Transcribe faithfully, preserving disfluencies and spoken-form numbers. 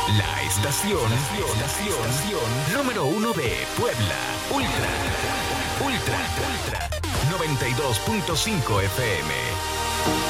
La estación, estación, estación número uno de Puebla. Ultra, Ultra, Ultra, noventa y dos punto cinco F M.